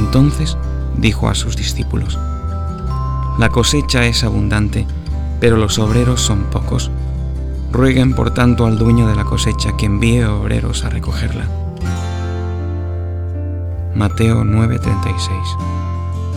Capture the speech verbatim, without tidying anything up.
Entonces dijo a sus discípulos: La cosecha es abundante, pero los obreros son pocos. Rueguen por tanto al dueño de la cosecha que envíe obreros a recogerla. Mateo nueve treinta y seis.